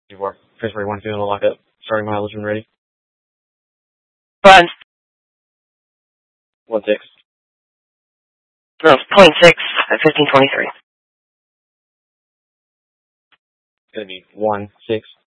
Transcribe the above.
February 1 feeling lock up. Starting mileage when ready. Run. 1-6. No, 0.6 at 1523. It's going to be 1-6.